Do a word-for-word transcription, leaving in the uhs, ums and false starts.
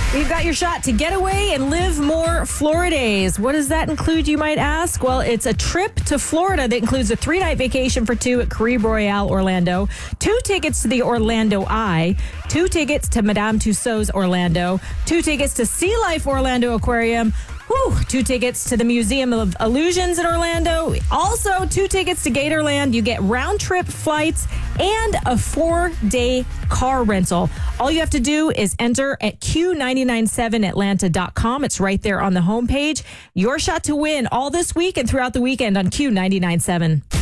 You've got your shot to get away and live more Floridays. What does that include, you might ask? Well, it's a trip to Florida that includes a three-night vacation for two at Caribe Royale Orlando, two tickets to the Orlando Eye, two tickets to Madame Tussauds Orlando, two tickets to Sea Life Orlando Aquarium, Whew, two tickets to the Museum of Illusions in Orlando. Also, two tickets to Gatorland. You get round-trip flights and a four-day car rental. All you have to do is enter at Q nine nine seven Atlanta dot com. It's right there on the homepage. Your shot to win all this week and throughout the weekend on Q nine nine seven.